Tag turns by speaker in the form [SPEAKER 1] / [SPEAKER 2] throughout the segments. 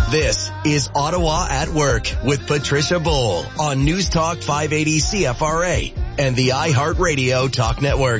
[SPEAKER 1] This is Ottawa at Work with Patricia Bowl on News Talk 580 CFRA and the iHeartRadio Talk Network.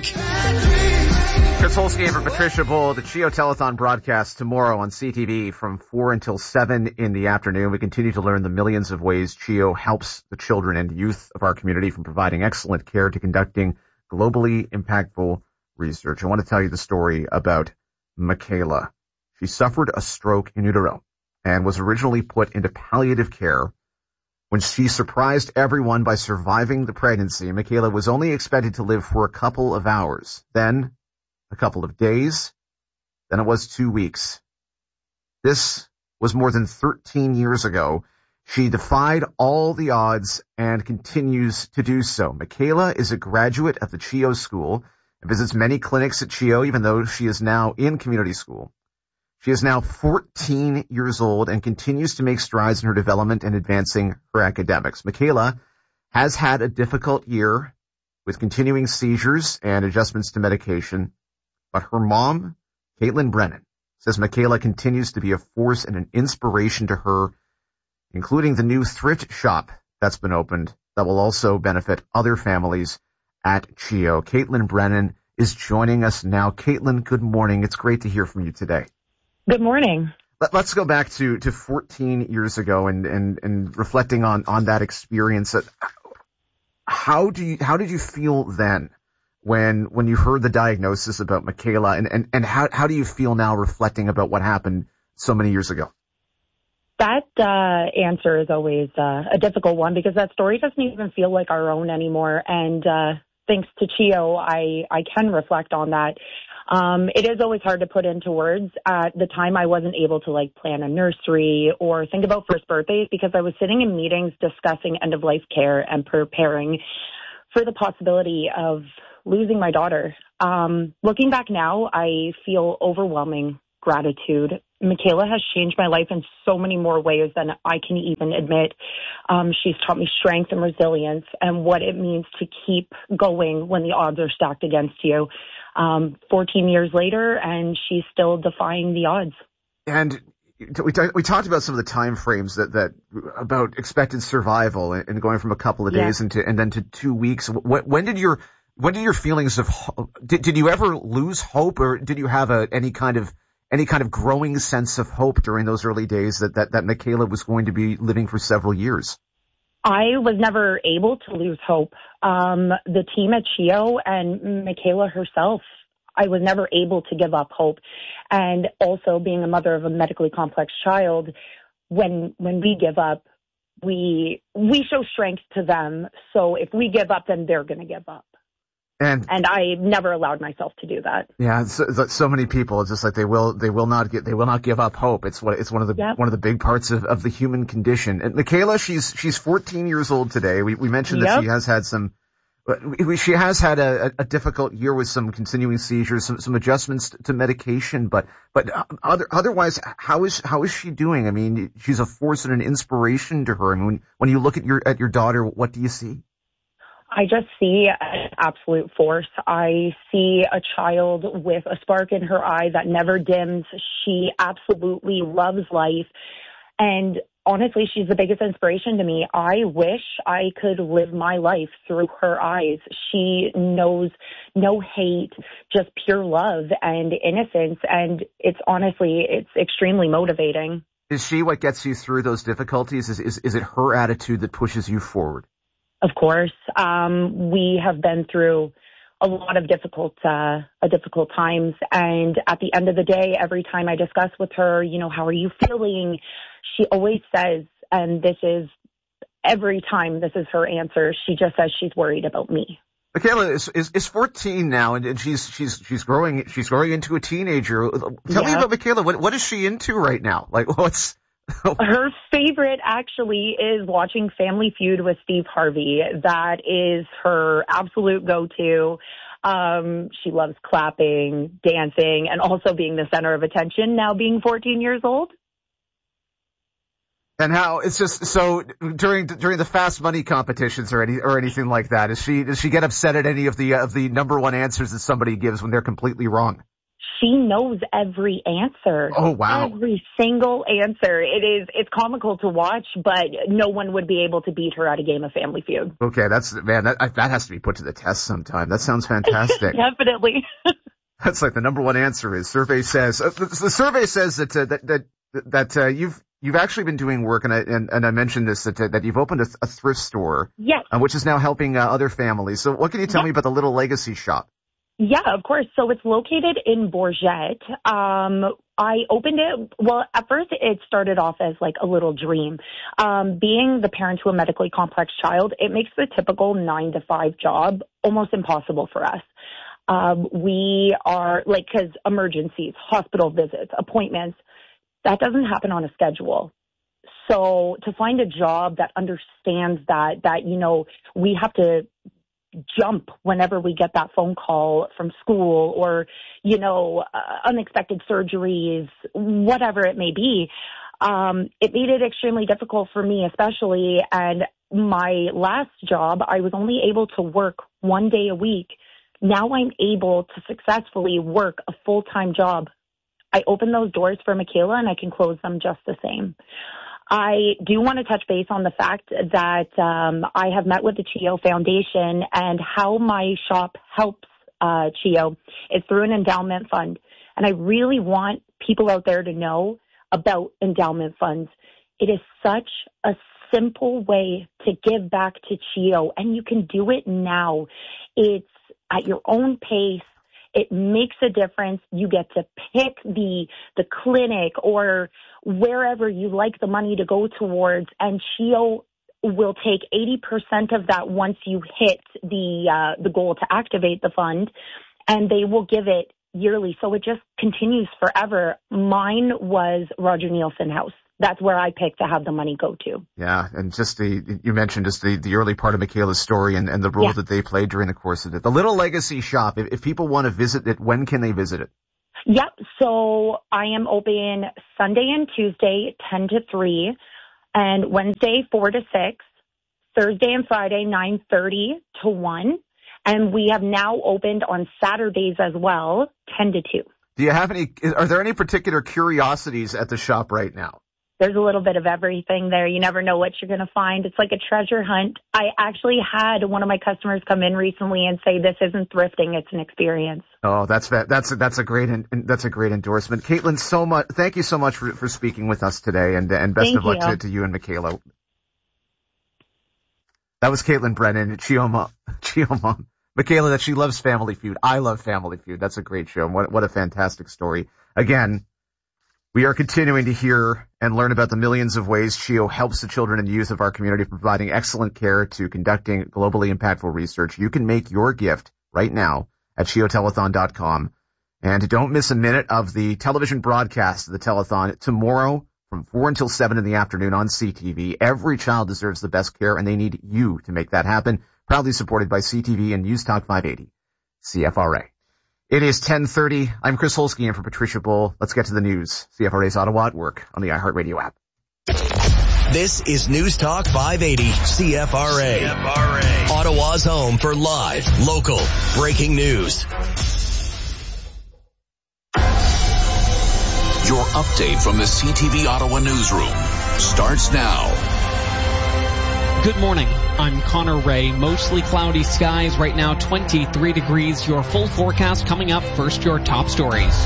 [SPEAKER 2] Chris Holsky for Patricia Bowl. The CHEO Telethon broadcast tomorrow on CTV from 4 until 7 in the afternoon. We continue to learn the millions of ways CHEO helps the children and youth of our community, from providing excellent care to conducting globally impactful research. I want to tell you the story about Michaela. She suffered a stroke in utero and was originally put into palliative care. When she surprised everyone by surviving the pregnancy, Michaela was only expected to live for a couple of hours, then a couple of days, then it was 2 weeks. This was more than 13 years ago. She defied all the odds and continues to do so. Michaela is a graduate of the CHEO School and visits many clinics at CHEO, even though she is now in community school. She is now 14 years old and continues to make strides in her development and advancing her academics. Michaela has had a difficult year with continuing seizures and adjustments to medication, but her mom, Caitlin Brennan, says Michaela continues to be a force and an inspiration to her, including the new thrift shop that's been opened that will also benefit other families at CHEO. Caitlin Brennan is joining us now. Caitlin, good morning. It's great to hear from you today.
[SPEAKER 3] Good morning.
[SPEAKER 2] Let's go back to 14 years ago and reflecting on that experience. How did you feel then when you heard the diagnosis about Michaela, and how do you feel now reflecting about what happened so many years ago?
[SPEAKER 3] That answer is always a difficult one, because that story doesn't even feel like our own anymore. And thanks to CHEO, I can reflect on that. It is always hard to put into words. At the time, I wasn't able to plan a nursery or think about first birthdays, because I was sitting in meetings discussing end-of-life care and preparing for the possibility of losing my daughter. Looking back now, I feel overwhelming gratitude. Michaela has changed my life in so many more ways than I can even admit. She's taught me strength and resilience and what it means to keep going when the odds are stacked against you. 14 years later, and she's still defying the odds.
[SPEAKER 2] And we talked about some of the time frames that about expected survival and going from a couple of days and then to 2 weeks. When did your feelings of did you ever lose hope, or did you have any kind of growing sense of hope during those early days that Michaela was going to be living for several years?
[SPEAKER 3] I was never able to lose hope. The team at CHEO and Michaela herself, I was never able to give up hope. And also, being a mother of a medically complex child, when we give up, we show strength to them. So if we give up, then they're going to give up. And I never allowed myself to do that.
[SPEAKER 2] Yeah, so many people, it's just like they will not give up hope. It's one of the big parts of the human condition. And Michaela, she's 14 years old today. We mentioned that she has had a difficult year with some continuing seizures, some adjustments to medication, but otherwise, how is she doing? I mean, she's a force and an inspiration to her. I mean, when you look at your daughter, what do you see?
[SPEAKER 3] I just see an absolute force. I see a child with a spark in her eye that never dims. She absolutely loves life. And honestly, she's the biggest inspiration to me. I wish I could live my life through her eyes. She knows no hate, just pure love and innocence. And it's extremely motivating.
[SPEAKER 2] Is she what gets you through those difficulties? Is it her attitude that pushes you forward?
[SPEAKER 3] Of course. We have been through a lot of difficult times. And at the end of the day, every time I discuss with her, how are you feeling? She always says, and every time this is her answer, she just says she's worried about me.
[SPEAKER 2] Michaela is 14 now, and she's growing into a teenager. Tell me about Michaela. What is she into right now? What's
[SPEAKER 3] her favorite actually is watching Family Feud with Steve Harvey. That is her absolute go-to. She loves clapping, dancing, and also being the center of attention, now being 14 years old.
[SPEAKER 2] And how it's just so during the fast money competitions or anything like that, does she get upset at any of the number one answers that somebody gives when they're completely wrong?
[SPEAKER 3] She knows every answer.
[SPEAKER 2] Oh, wow.
[SPEAKER 3] Every single answer. It's comical to watch, but no one would be able to beat her at a game of Family Feud.
[SPEAKER 2] Okay, that has to be put to the test sometime. That sounds fantastic.
[SPEAKER 3] Definitely.
[SPEAKER 2] That's like the number one answer is survey says, the survey says that you've actually been doing work, and I mentioned this, that you've opened a thrift store.
[SPEAKER 3] Yes.
[SPEAKER 2] Which is now helping other families. So what can you tell me about the Little Legacy Shop?
[SPEAKER 3] Yeah, of course. So it's located in Bourget. I opened it, well, at first it started off as like a little dream. Being the parent to a medically complex child, it makes the typical 9-to-5 job almost impossible for us. We are like, cause emergencies, hospital visits, appointments, that doesn't happen on a schedule. So to find a job that understands that, you know, we have to jump whenever we get that phone call from school or, you know, unexpected surgeries, whatever it may be, it made it extremely difficult for me, especially. And my last job, I was only able to work 1 day a week. Now I'm able to successfully work a full-time job. I open those doors for Michaela and I can close them just the same. I do want to touch base on the fact that I have met with the CHEO Foundation, and how my shop helps CHEO is through an endowment fund. And I really want people out there to know about endowment funds. It is such a simple way to give back to CHEO, and you can do it now. It's at your own pace. It makes a difference. You get to pick the clinic or wherever you like the money to go towards, and CHEO will take 80% of that once you hit the goal to activate the fund, and they will give it yearly. So it just continues forever. Mine was Roger Nielsen House. That's where I picked to have the money go to.
[SPEAKER 2] Yeah, and you mentioned just the early part of Michaela's story and the role that they played during the course of it. The Little Legacy Shop, if people want to visit it, when can they visit it?
[SPEAKER 3] Yep, so I am open Sunday and Tuesday, 10 to 3, and Wednesday, 4 to 6, Thursday and Friday, 9:30 to 1, and we have now opened on Saturdays as well, 10 to 2.
[SPEAKER 2] Are there any particular curiosities at the shop right now?
[SPEAKER 3] There's a little bit of everything there. You never know what you're going to find. It's like a treasure hunt. I actually had one of my customers come in recently and say, "This isn't thrifting; it's an experience." Oh,
[SPEAKER 2] that's a great endorsement, Caitlin. Thank you so much for speaking with us today, and best of luck to you and Michaela. That was Caitlin Brennan, CHEO mom. Michaela, that she loves Family Feud. I love Family Feud. That's a great show. What a fantastic story. Again, we are continuing to hear and learn about the millions of ways CHEO helps the children and youth of our community, providing excellent care to conducting globally impactful research. You can make your gift right now at CHEOtelethon.com. And don't miss a minute of the television broadcast of the telethon tomorrow from 4 until 7 in the afternoon on CTV. Every child deserves the best care, and they need you to make that happen. Proudly supported by CTV and News Talk 580, CFRA. It is 10:30. I'm Chris Holsky in for Patricia Bull. Let's get to the news. CFRA's Ottawa at Work on the iHeartRadio app.
[SPEAKER 1] This is News Talk 580 CFRA. Ottawa's home for live, local, breaking news.
[SPEAKER 4] Your update from the CTV Ottawa newsroom starts now.
[SPEAKER 5] Good morning. I'm Connor Ray. Mostly cloudy skies right now, 23 degrees. Your full forecast coming up. First, your top stories.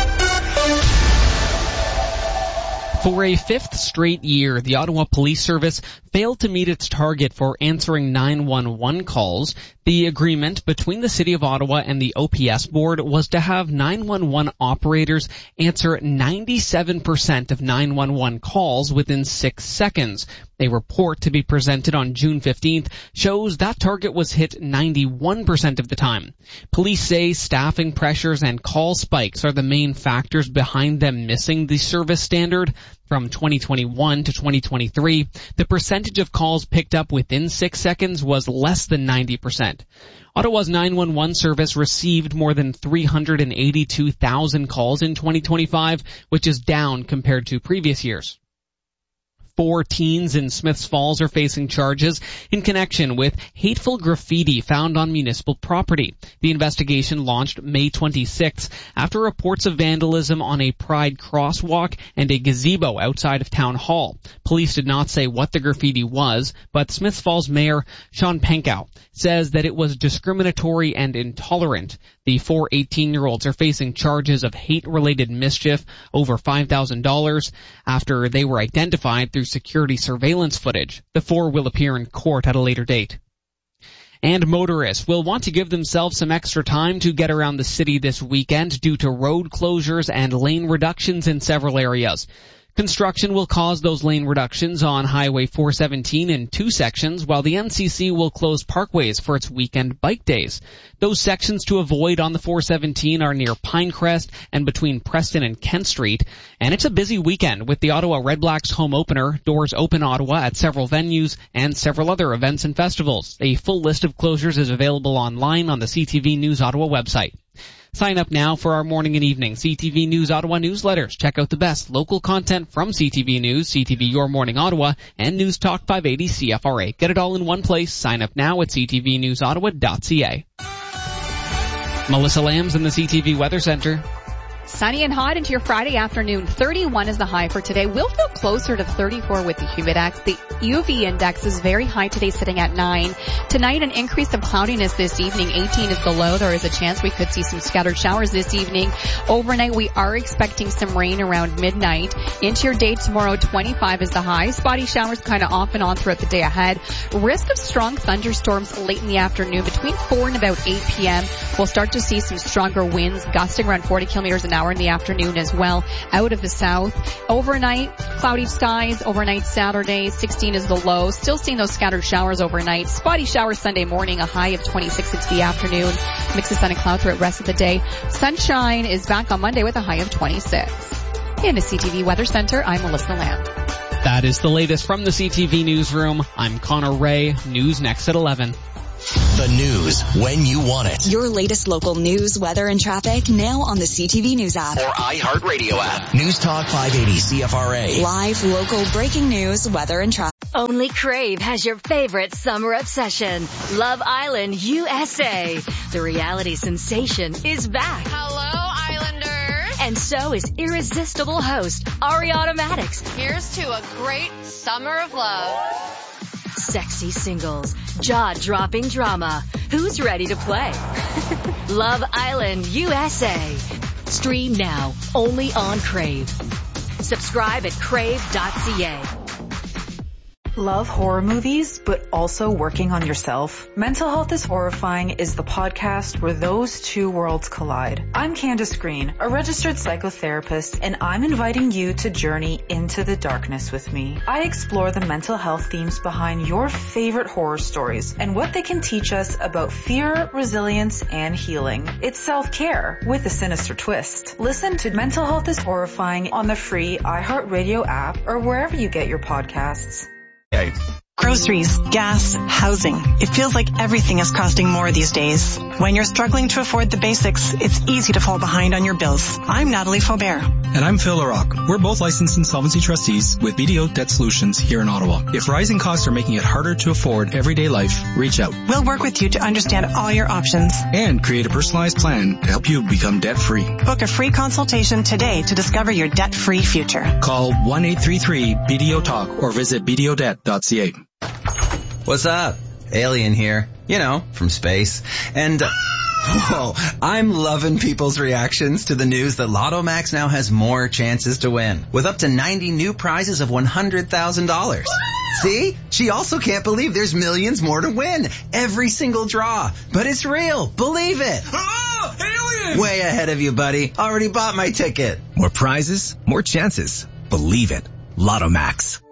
[SPEAKER 5] For a fifth straight year, the Ottawa Police Service failed to meet its target for answering 911 calls. The agreement between the City of Ottawa and the OPS board was to have 911 operators answer 97% of 911 calls within 6 seconds. A report to be presented on June 15th shows that target was hit 91% of the time. Police say staffing pressures and call spikes are the main factors behind them missing the service standard. From 2021 to 2023, the percentage of calls picked up within 6 seconds was less than 90%. Ottawa's 911 service received more than 382,000 calls in 2025, which is down compared to previous years. 4 teens in Smiths Falls are facing charges in connection with hateful graffiti found on municipal property. The investigation launched May 26th after reports of vandalism on a Pride crosswalk and a gazebo outside of Town Hall. Police did not say what the graffiti was, but Smiths Falls Mayor Sean Penkow says that it was discriminatory and intolerant. The 4 18-year-olds are facing charges of hate-related mischief over $5,000 after they were identified through security surveillance footage. The 4 will appear in court at a later date. And motorists will want to give themselves some extra time to get around the city this weekend due to road closures and lane reductions in several areas. Construction will cause those lane reductions on Highway 417 in 2 sections, while the NCC will close parkways for its weekend bike days. Those sections to avoid on the 417 are near Pinecrest and between Preston and Kent Street. And it's a busy weekend with the Ottawa Redblacks home opener, Doors Open Ottawa at several venues, and several other events and festivals. A full list of closures is available online on the CTV News Ottawa website. Sign up now for our morning and evening CTV News Ottawa newsletters. Check out the best local content from CTV News, CTV Your Morning Ottawa, and News Talk 580 CFRA. Get it all in one place. Sign up now at ctvnewsottawa.ca. Melissa Lambs in the CTV Weather Center.
[SPEAKER 6] Sunny and hot into your Friday afternoon. 31 is the high for today. We'll feel closer to 34 with the humidex. The UV index is very high today, sitting at 9. Tonight, an increase of cloudiness this evening. 18 is the low. There is a chance we could see some scattered showers this evening. Overnight, we are expecting some rain around midnight. Into your day tomorrow, 25 is the high. Spotty showers kind of off and on throughout the day ahead. Risk of strong thunderstorms late in the afternoon. Between 4 and about 8 p.m., we'll start to see some stronger winds gusting around 40 kilometers an hour in the afternoon as well out of the south. Overnight, cloudy skies. Overnight Saturday, 16 is the low. Still seeing those scattered showers overnight. Spotty showers Sunday morning, a high of 26 into the afternoon. Mix of sun and cloud throughout the rest of the day. Sunshine is back on Monday with a high of 26. In the CTV Weather Center, I'm Melissa Lamb.
[SPEAKER 5] That is the latest from the CTV Newsroom. I'm Connor Ray. News next at 11.
[SPEAKER 1] The news when you want it.
[SPEAKER 7] Your latest local news, weather, and traffic now on the CTV News app.
[SPEAKER 1] Or iHeartRadio app. News Talk 580 CFRA.
[SPEAKER 7] Live, local, breaking news, weather, and traffic.
[SPEAKER 8] Only Crave has your favorite summer obsession. Love Island, USA. The reality sensation is back.
[SPEAKER 9] Hello, Islanders.
[SPEAKER 8] And so is irresistible host Ariana Maddox.
[SPEAKER 9] Here's to a great summer of love.
[SPEAKER 8] Sexy singles, jaw-dropping drama. Who's ready to play? Love Island, USA. Stream now, only on Crave. Subscribe at crave.ca.
[SPEAKER 10] Love horror movies, but also working on yourself? Mental Health is Horrifying is the podcast where those two worlds collide. I'm Candace Green, a registered psychotherapist, and I'm inviting you to journey into the darkness with me. I explore the mental health themes behind your favorite horror stories and what they can teach us about fear, resilience, and healing. It's self-care with a sinister twist. Listen to Mental Health is Horrifying on the free iHeartRadio app or wherever you get your podcasts.
[SPEAKER 11] Groceries, gas, housing. It feels like everything is costing more these days. When you're struggling to afford the basics, it's easy to fall behind on your bills. I'm Natalie Faubert.
[SPEAKER 12] And I'm Phil LaRock. We're both licensed insolvency trustees with BDO Debt Solutions here in Ottawa. If rising costs are making it harder to afford everyday life, reach out.
[SPEAKER 11] We'll work with you to understand all your options
[SPEAKER 12] and create a personalized plan to help you become debt-free.
[SPEAKER 11] Book a free consultation today to discover your debt-free future.
[SPEAKER 12] Call 1-833-BDO-TALK or visit bdodebt.ca.
[SPEAKER 13] What's up? Alien here. You know, from space. And, whoa, I'm loving people's reactions to the news that Lotto Max now has more chances to win, with up to 90 new prizes of $100,000. See? She also can't believe there's millions more to win. Every single draw. But it's real. Believe it.
[SPEAKER 14] Oh, alien!
[SPEAKER 13] Way ahead of you, buddy. Already bought my ticket.
[SPEAKER 15] More prizes, more chances. Believe it. Lotto Max.